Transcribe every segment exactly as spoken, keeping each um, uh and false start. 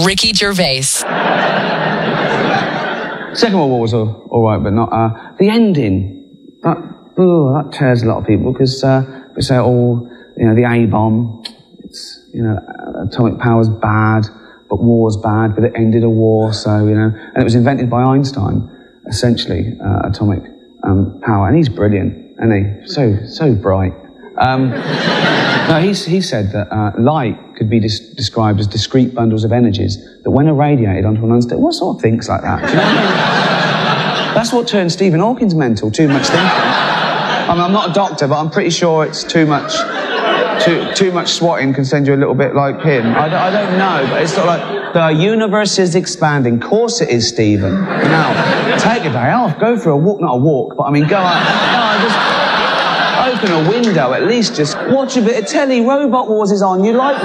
Ricky Gervais. Second World War was all, all right, but not... Uh, the ending, that, oh, that tears a lot of people, because uh, we say, oh, you know, the A-bomb, it's, you know, atomic power's bad, but war's bad, but it ended a war, so, you know... And it was invented by Einstein, essentially, uh, atomic um, power, and he's brilliant, isn't he? So, so bright. Um, no, he, he said that uh, light could be dis- described as discrete bundles of energies that, when irradiated onto an unstable... What sort of thinks like that? Do you know what I mean? That's what turned Stephen Hawking's mental, too much thinking. I mean, I'm not a doctor, but I'm pretty sure it's too much... Too, too much swatting can send you a little bit like him. I, d- I don't know, but it's sort of like, the universe is expanding. Of course it is, Stephen. Now, take a day off, go for a walk, not a walk, but I mean, go out, no, just... Open a window, at least just watch a bit of telly. Robot Wars is on. You like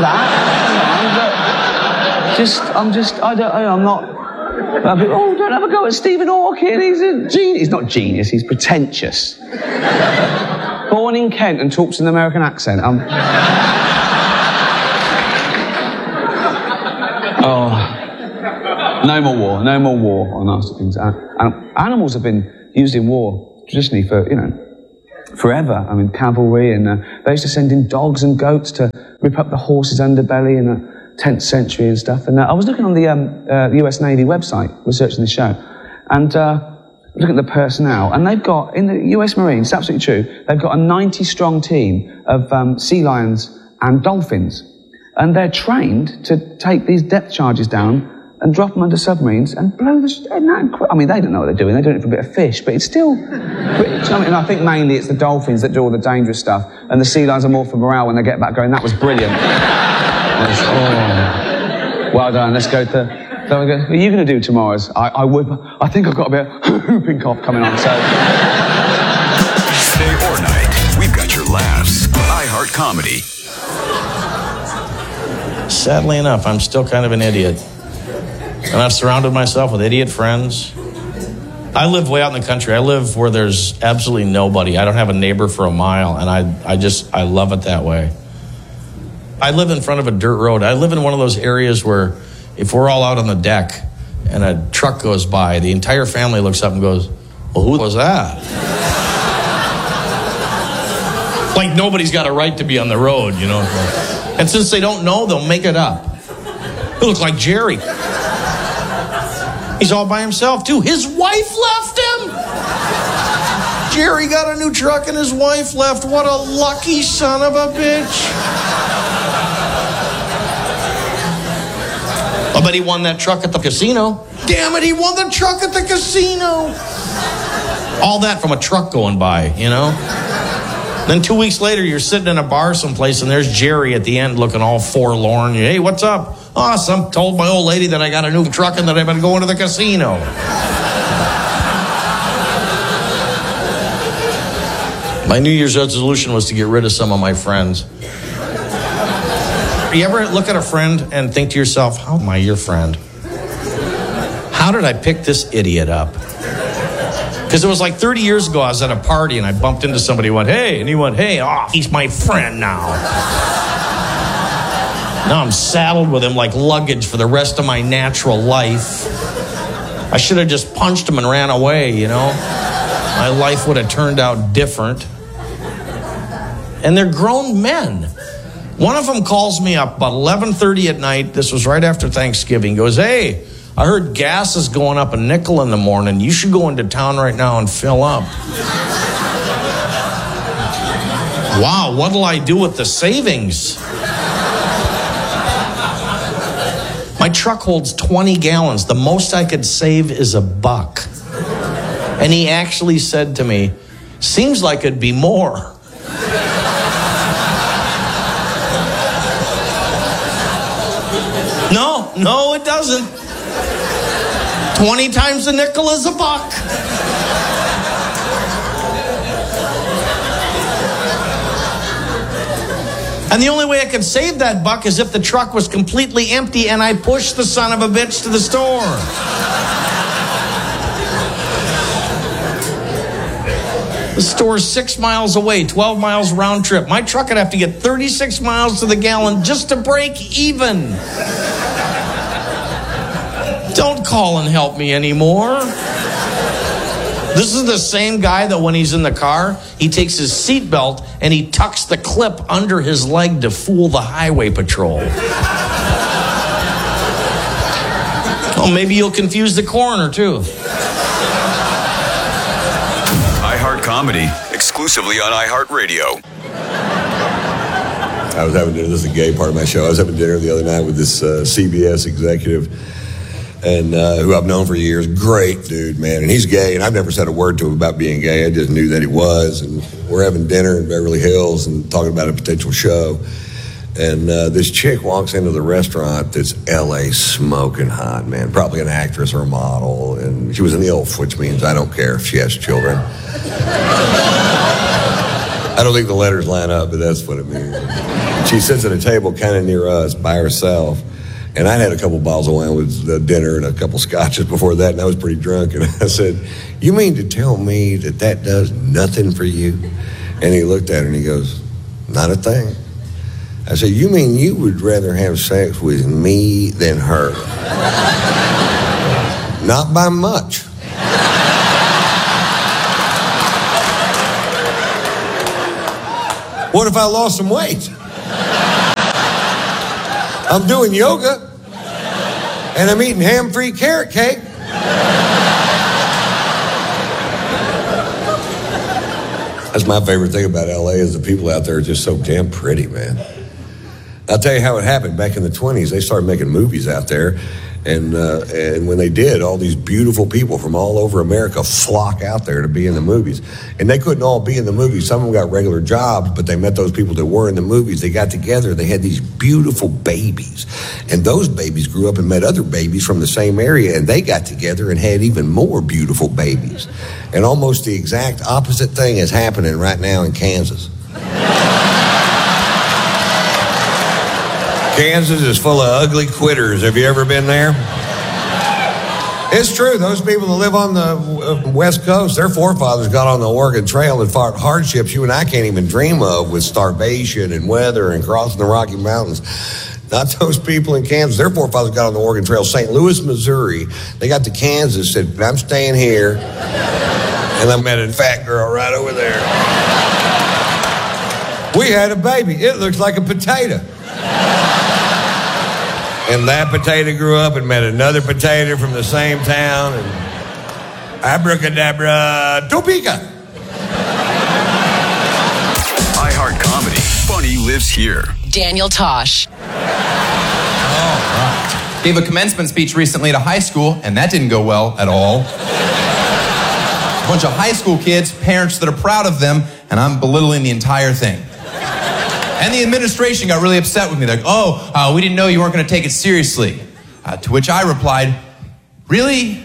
that? But just, I'm just, I don't, I'm not. I'll be, oh, don't have a go at Stephen Hawking. He's a genius. He's not genius. He's pretentious. Born in Kent and talks in an American accent. I'm. Oh, no more war. No more war on nasty things. Uh, and animals have been used in war traditionally for, you know, forever. I mean, cavalry, and uh, they used to send in dogs and goats to rip up the horse's underbelly in the tenth century and stuff. And uh, I was looking on the um, uh, U S Navy website, researching the show, and uh, looking at the personnel, and they've got, in the U S Marines, it's absolutely true, they've got a ninety-strong team of um, sea lions and dolphins, and they're trained to take these depth charges down and drop them under submarines and blow the... Sh- I mean, they don't know what they're doing. They're doing it for a bit of fish, but it's still... And I think mainly it's the dolphins that do all the dangerous stuff, and the sea lions are more for morale when they get back going, that was brilliant. Oh, well done. Let's go to... So we go, what are you going to do tomorrow's? I, I would... I think I've got a bit of whooping cough coming on, so... Day or night, we've got your laughs. iHeart Comedy. Sadly enough, I'm still kind of an idiot. And I've surrounded myself with idiot friends. I live way out in the country. I live where there's absolutely nobody. I don't have a neighbor for a mile, and I, I just, I love it that way. I live in front of a dirt road. I live in one of those areas where if we're all out on the deck and a truck goes by, the entire family looks up and goes, well, who was that? Like nobody's got a right to be on the road, you know. And since they don't know, they'll make it up. It looks like Jerry. He's all by himself, too. His wife left him. Jerry got a new truck and his wife left. What a lucky son of a bitch. I bet he won that truck at the casino. Damn it, he won the truck at the casino. All that from a truck going by, you know? Then two weeks later, you're sitting in a bar someplace and there's Jerry at the end looking all forlorn. Hey, what's up? Oh, some told my old lady that I got a new truck and that I've been going to the casino. My New Year's resolution was to get rid of some of my friends. You ever look at a friend and think to yourself, how am I your friend? How did I pick this idiot up? Because it was like thirty years ago, I was at a party and I bumped into somebody who went, hey, and he went, hey, oh, he's my friend now. Now I'm saddled with him like luggage for the rest of my natural life. I should have just punched him and ran away, you know? My life would have turned out different. And they're grown men. One of them calls me up about eleven thirty at night. This was right after Thanksgiving. He goes, hey, I heard gas is going up a nickel in the morning. You should go into town right now and fill up. Wow, what'll I do with the savings? My truck holds twenty gallons. The most I could save is a buck. And he actually said to me, seems like it'd be more. No, no, it doesn't. twenty times a nickel is a buck. And the only way I could save that buck is if the truck was completely empty and I pushed the son of a bitch to the store. The store's six miles away, twelve miles round trip. My truck would have to get thirty-six miles to the gallon just to break even. Don't call and help me anymore. This is the same guy that when he's in the car, he takes his seatbelt and he tucks the clip under his leg to fool the highway patrol. Oh, maybe you'll confuse the coroner, too. iHeart Comedy, exclusively on iHeartRadio. I was having dinner, this is a gay part of my show. I was having dinner the other night with this uh, C B S executive, and uh, who I've known for years. Great dude, man. And he's gay, and I've never said a word to him about being gay. I just knew that he was. And we're having dinner in Beverly Hills and talking about a potential show. And uh, this chick walks into the restaurant that's L A smoking hot, man. Probably an actress or a model. And she was an I L F, which means I don't care if she has children. I don't think the letters line up, but that's what it means. She sits at a table kind of near us by herself. And I'd had a couple bottles of wine with the dinner and a couple scotches before that, and I was pretty drunk. And I said, "You mean to tell me that that does nothing for you?" And he looked at her and he goes, "Not a thing." I said, "You mean you would rather have sex with me than her?" "Not by much." "What if I lost some weight? I'm doing yoga, and I'm eating ham-free carrot cake." That's my favorite thing about L A is the people out there are just so damn pretty, man. I'll tell you how it happened. Back in the twenties, they started making movies out there. And uh, and when they did, all these beautiful people from all over America flock out there to be in the movies. And they couldn't all be in the movies. Some of them got regular jobs, but they met those people that were in the movies. They got together. They had these beautiful babies. And those babies grew up and met other babies from the same area. And they got together and had even more beautiful babies. And almost the exact opposite thing is happening right now in Kansas. Kansas is full of ugly quitters. Have you ever been there? It's true. Those people that live on the West Coast, their forefathers got on the Oregon Trail and fought hardships you and I can't even dream of, with starvation and weather and crossing the Rocky Mountains. Not those people in Kansas. Their forefathers got on the Oregon Trail. Saint Louis, Missouri. They got to Kansas, said, "I'm staying here." And I met a fat girl right over there. We had a baby. It looks like a potato. And that potato grew up and met another potato from the same town. And abracadabra, Topeka. iHeart Comedy. Funny lives here. Daniel Tosh. All right. Gave a commencement speech recently at a high school, and that didn't go well at all. A bunch of high school kids, parents that are proud of them, and I'm belittling the entire thing. And the administration got really upset with me. They're like, "Oh, uh, we didn't know you weren't going to take it seriously." Uh, to which I replied, "Really?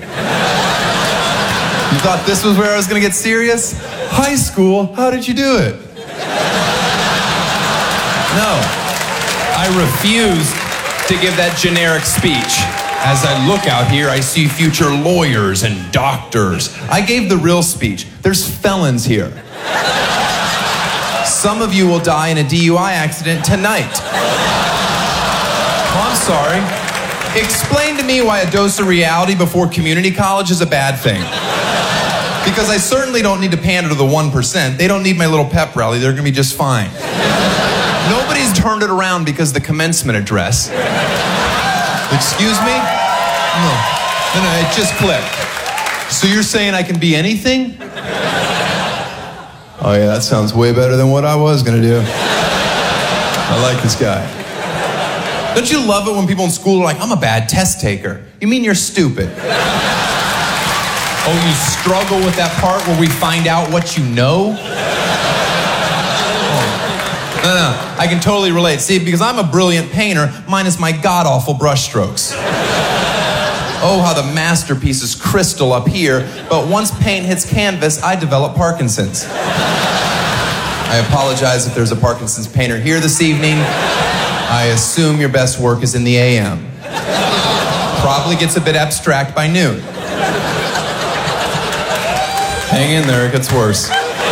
You thought this was where I was going to get serious? High school? How did you do it?" No, I refused to give that generic speech. As I look out here, I see future lawyers and doctors. I gave the real speech. There's felons here. Some of you will die in a D U I accident tonight. Oh, I'm sorry. Explain to me why a dose of reality before community college is a bad thing. Because I certainly don't need to pander to the one percent. They don't need my little pep rally. They're going to be just fine. Nobody's turned it around because of the commencement address. Excuse me? No. No, no, it just clicked. So you're saying I can be anything? Oh yeah, that sounds way better than what I was gonna do. I like this guy. Don't you love it when people in school are like, "I'm a bad test taker"? You mean you're stupid? Oh, you struggle with that part where we find out what you know? Oh. No, no, I can totally relate. See, because I'm a brilliant painter, minus my god-awful brushstrokes. Oh, how the masterpiece is crystal up here, but once paint hits canvas, I develop Parkinson's. I apologize if there's a Parkinson's painter here this evening. I assume your best work is in the A M. Probably gets a bit abstract by noon. Hang in there, it gets worse.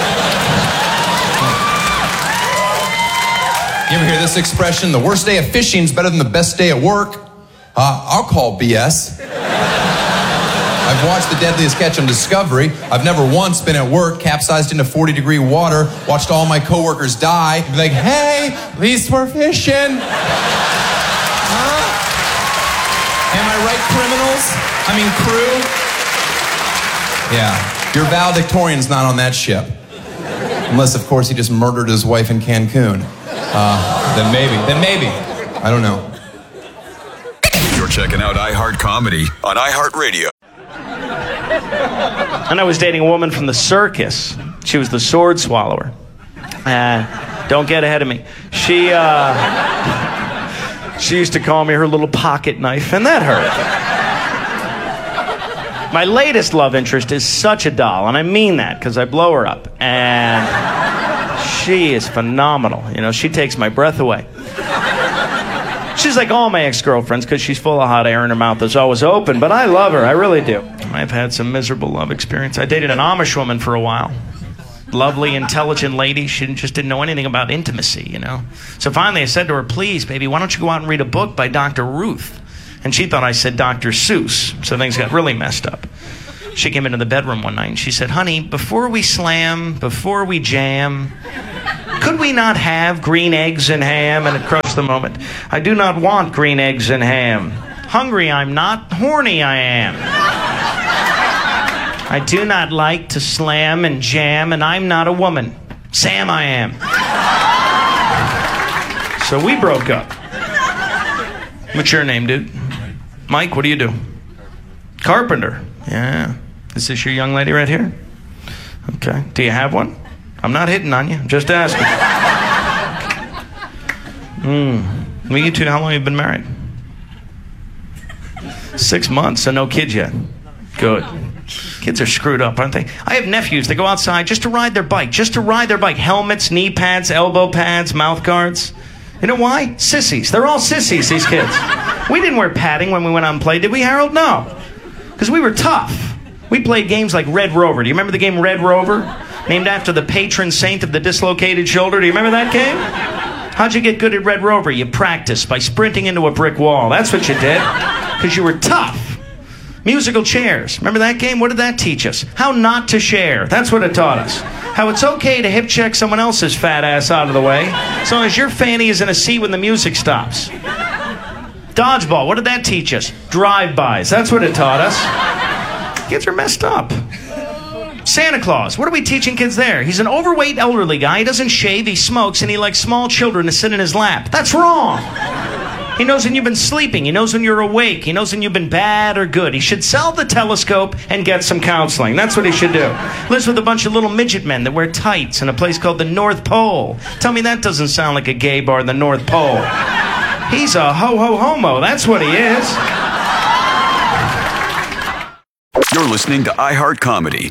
You ever hear this expression? The worst day of fishing is better than the best day at work. Uh, I'll call B S. I've watched The Deadliest Catch on Discovery. I've never once been at work, capsized into forty degree water, watched all my coworkers die, be like, hey, at least we're fishing. Huh? Am I right, criminals? I mean, crew? Yeah, your valedictorian's not on that ship. Unless, of course, he just murdered his wife in Cancun. Uh, then maybe, then maybe. I don't know. You're checking out iHeart Comedy on iHeartRadio. And I was dating a woman from the circus. She was the sword swallower. Uh, don't get ahead of me. She, uh, she used to call me her little pocket knife, and that hurt. My latest love interest is such a doll, and I mean that because I blow her up. And she is phenomenal. You know, she takes my breath away. She's like all my ex-girlfriends because she's full of hot air and her mouth is always open, but I love her. I really do. I've had some miserable love experience. I dated an Amish woman for a while. Lovely, intelligent lady. She just didn't know anything about intimacy, you know. So finally I said to her, please, baby, why don't you go out and read a book by Doctor Ruth? And she thought I said Doctor Seuss, so things got really messed up. She came into the bedroom one night and she said, honey, before we slam, before we jam, could we not have green eggs and ham? And it crushed the moment. I do not want green eggs and ham. Hungry I'm not, horny I am. I do not like to slam and jam, and I'm not a woman. Sam I am. So we broke up. What's your name, dude? Mike, what do you do? Carpenter. Yeah. Is this your young lady right here? Okay. Do you have one? I'm not hitting on you. I'm just asking. Hmm. Well, you two, how long have you been married? Six months, so no kids yet. Good. Kids are screwed up, aren't they? I have nephews that go outside just to ride their bike. Just to ride their bike. Helmets, knee pads, elbow pads, mouth guards. You know why? Sissies. They're all sissies, these kids. We didn't wear padding when we went out and played, did we, Harold? No. Because we were tough. We played games like Red Rover. Do you remember the game Red Rover? Named after the patron saint of the dislocated shoulder. Do you remember that game? How'd you get good at Red Rover? You practiced by sprinting into a brick wall. That's what you did. Because you were tough. Musical chairs. Remember that game? What did that teach us? How not to share. That's what it taught us. How it's okay to hip check someone else's fat ass out of the way, as long as your fanny is in a seat when the music stops. Dodgeball. What did that teach us? Drive-bys. That's what it taught us. Kids are messed up. Santa Claus. What are we teaching kids there? He's an overweight elderly guy. He doesn't shave, he smokes, and he likes small children to sit in his lap. That's wrong. He knows when you've been sleeping. He knows when you're awake. He knows when you've been bad or good. He should sell the telescope and get some counseling. That's what he should do. Lives with a bunch of little midget men that wear tights in a place called the North Pole. Tell me that doesn't sound like a gay bar, the North Pole. He's a ho-ho-homo. That's what he is. You're listening to iHeart Comedy.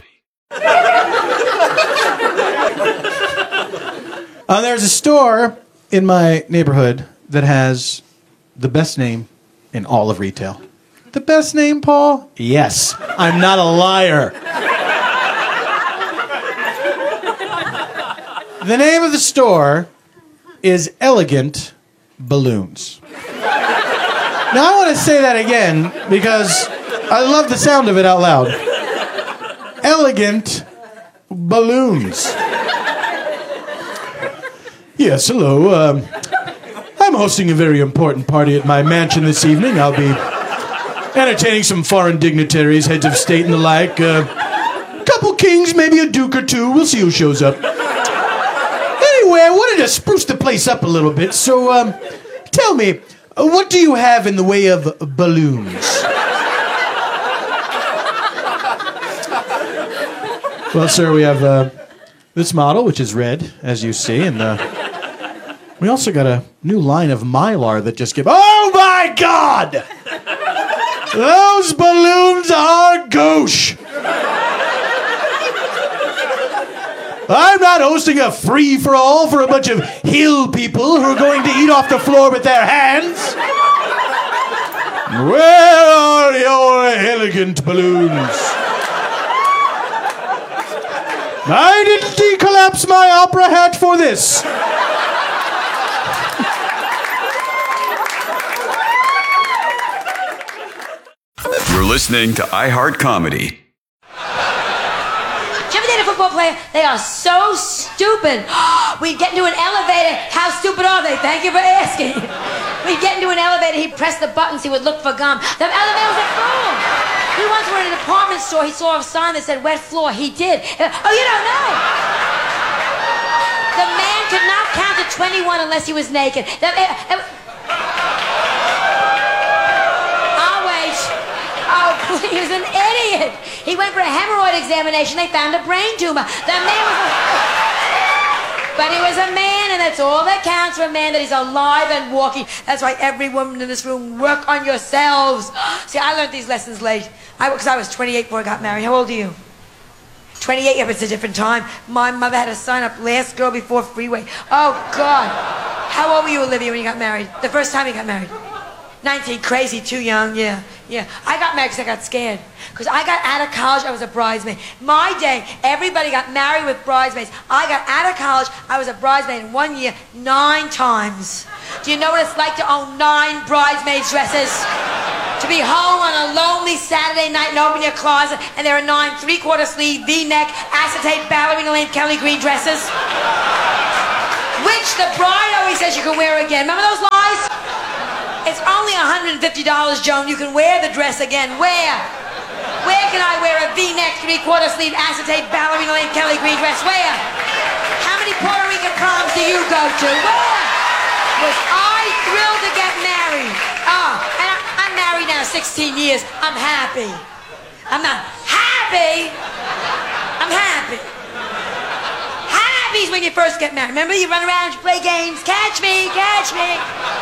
Uh, there's a store in my neighborhood that has the best name in all of retail. The best name, Paul? Yes. I'm not a liar. The name of the store is Elegant Balloons. Now, I want to say that again because I love the sound of it out loud. Elegant Balloons. Yes, hello. Um, I'm hosting a very important party at my mansion this evening. I'll be entertaining some foreign dignitaries, heads of state and the like. A uh, couple kings, maybe a duke or two. We'll see who shows up. Anyway, I wanted to spruce the place up a little bit, so um, tell me, uh, what do you have in the way of balloons? Well, sir, we have uh, this model, which is red, as you see, and uh, we also got a new line of Mylar that just came. Oh my God! Those balloons are gauche. I'm not hosting a free-for-all for a bunch of hill people who are going to eat off the floor with their hands. Where are your elegant balloons? I didn't decollapse my opera hat for this. You're listening to iHeart Comedy. Did you ever date a football player? They are so stupid. We'd get into an elevator. How stupid are they? Thank you for asking. We'd get into an elevator. He'd press the buttons. He would look for gum. The elevators are full. We once were in a department store. He saw a sign that said wet floor. He did. Oh, you don't know. The man could not count to twenty-one unless he was naked. The, uh, uh, I'll wait. Oh, he was an idiot. He went for a hemorrhoid examination. They found a brain tumor. The man was a... But he was a man, and that's all that counts for a man, that he's alive and walking. That's why every woman in this room, work on yourselves. See, I learned these lessons late. I, because I was twenty-eight before I got married. How old are you? twenty-eight, yeah, but it's a different time. My mother had to sign up, last girl before freeway. Oh, God. How old were you, Olivia, when you got married? The first time you got married? nineteen, crazy, too young, yeah, yeah. I got married because I got scared. Because I got out of college, I was a bridesmaid. My day, everybody got married with bridesmaids. I got out of college, I was a bridesmaid in one year, nine times. Do you know what it's like to own nine bridesmaid dresses? To be home on a lonely Saturday night and open your closet and there are nine three-quarter sleeve, V-neck, acetate, ballerina length Kelly Green dresses. Which the bride always says you can wear again. Remember those lies? It's only one hundred fifty dollars, Joan. You can wear the dress again. Where? Where can I wear a V-neck, three-quarter sleeve, acetate, ballerina length Kelly Green dress? Where? How many Puerto Rican proms do you go to? Where? Was I thrilled to get married? Oh, and I, I'm married now sixteen years. I'm happy. I'm not happy. I'm happy. Happy's when you first get married. Remember, you run around, you play games. Catch me, catch me.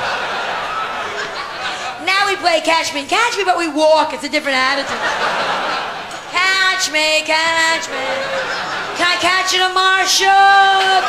Now we play catch me, catch me, but we walk. It's a different attitude. Catch me, catch me. Can I catch you tomorrow, Suge?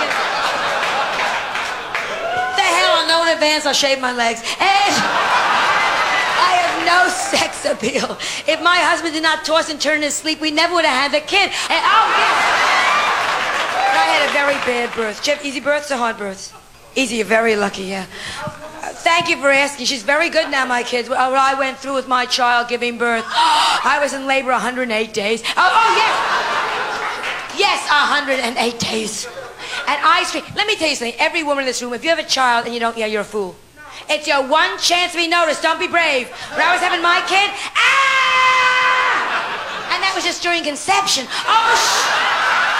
The hell, I'll know in advance I'll shave my legs. And I have no sex appeal. If my husband did not toss and turn in his sleep, we never would have had the kid. And oh, yes. But I had a very bad birth. Do you have easy births or hard births? Easy, you're very lucky, yeah. Thank you for asking. She's very good now, my kids. What I went through with my child giving birth. I was in labor one hundred eight days. Oh, oh yes. Yes, one hundred eight days. And I scream. Let me tell you something. Every woman in this room, if you have a child and you don't, yeah, you're a fool. It's your one chance to be noticed. Don't be brave. When I was having my kid, ah! And that was just during conception. Oh, sh-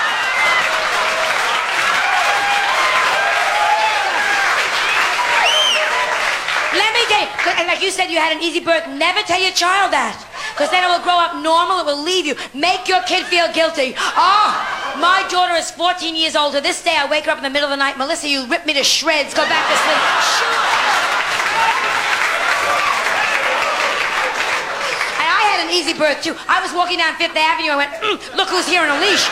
Let me tell you, and like you said, you had an easy birth. Never tell your child that. Because then it will grow up normal, it will leave you. Make your kid feel guilty. Oh, my daughter is fourteen years old. To this day, I wake her up in the middle of the night. Melissa, you ripped me to shreds. Go back to sleep. And I had an easy birth, too. I was walking down Fifth Avenue. I went, mm, look who's here on a leash.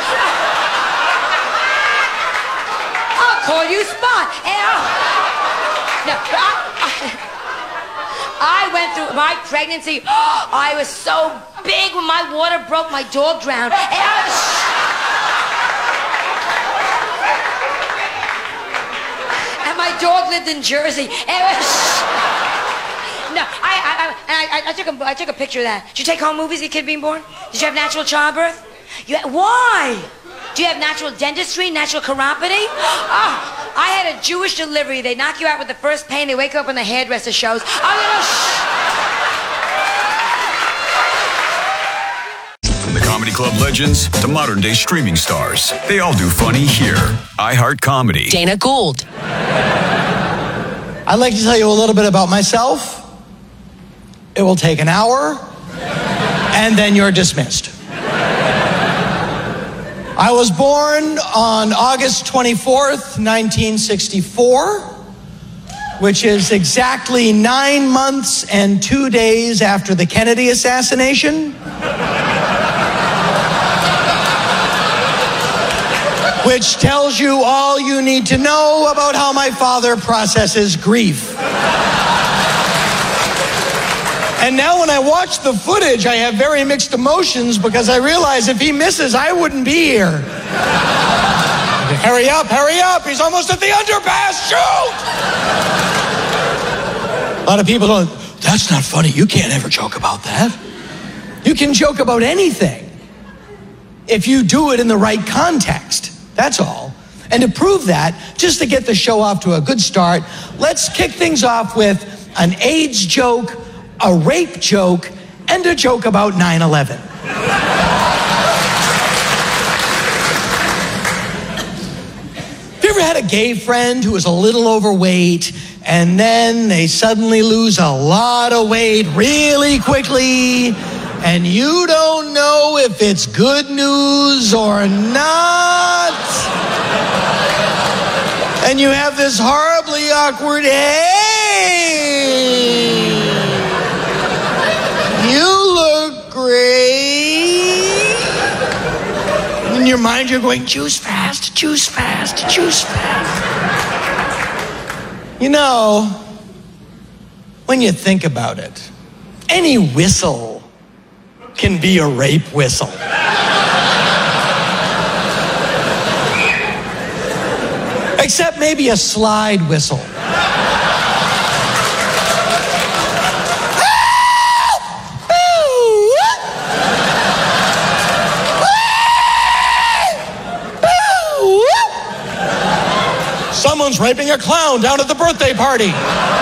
I'll call you Spot. And, oh. No, but I... I I went through my pregnancy. Oh, I was so big when my water broke, my dog drowned. And I was... and my dog lived in Jersey. And it was... no, I, I, I, I, I, took a, I took a picture of that. Did you take home movies, your kid being born? Did you have natural childbirth? You had, why? Do you have natural dentistry, natural chiropody? Oh, I had a Jewish delivery. They knock you out with the first pain. They wake up when the hairdresser shows. Oh, no, no, shh. From the comedy club legends to modern day streaming stars, they all do funny here. iHeart Comedy. Dana Gould. I'd like to tell you a little bit about myself. It will take an hour, and then you're dismissed. I was born on August twenty-fourth, nineteen sixty-four, which is exactly nine months and two days after the Kennedy assassination. Which tells you all you need to know about how my father processes grief. And now when I watch the footage, I have very mixed emotions because I realize if he misses, I wouldn't be here. Hurry up, hurry up. He's almost at the underpass. Shoot! A lot of people don't, that's not funny. You can't ever joke about that. You can joke about anything if you do it in the right context. That's all. And to prove that, just to get the show off to a good start, let's kick things off with an AIDS joke, a rape joke, and a joke about nine eleven. Have you ever had a gay friend who was a little overweight and then they suddenly lose a lot of weight really quickly and you don't know if it's good news or not? And you have this horribly awkward, hey, you look great. In your mind, you're going, juice fast, juice fast, juice fast. You know, when you think about it, any whistle can be a rape whistle. Except maybe a slide whistle. Someone's raping a clown down at the birthday party.